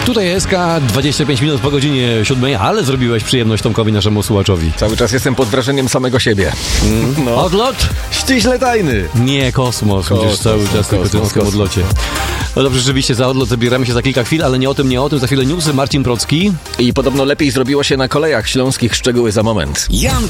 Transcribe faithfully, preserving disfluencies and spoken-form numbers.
Tutaj S K, dwadzieścia pięć minut po godzinie siódmej, ale zrobiłeś przyjemność Tomkowi, naszemu słuchaczowi. Cały czas jestem pod wrażeniem samego siebie. Mm. No. Odlot? Ściśle tajny. Nie, kosmos. Kosmos, Będziesz cały czas tylko kosmos, w tym kosmos. odlocie. No dobrze, rzeczywiście za odlot zabieramy się za kilka chwil, ale nie o tym, nie o tym. Za chwilę newsy, Marcin Procki. I podobno lepiej zrobiło się na kolejach śląskich, szczegóły za moment. Jan